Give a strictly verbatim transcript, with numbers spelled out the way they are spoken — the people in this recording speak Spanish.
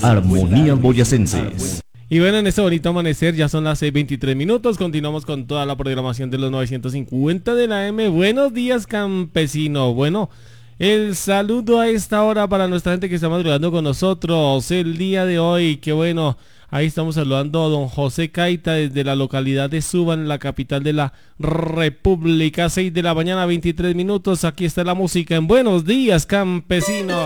Armonías Boyacenses. Y bueno, en este bonito amanecer ya son las seis veintitrés minutos. Continuamos con toda la programación de los novecientos cincuenta de la M. Buenos días, campesino. Bueno, el saludo a esta hora para nuestra gente que está madrugando con nosotros el día de hoy. Qué bueno. Ahí estamos saludando a don José Caita desde la localidad de Suba, en la capital de la República. seis de la mañana, veintitrés minutos. Aquí está la música en Buenos Días, Campesino.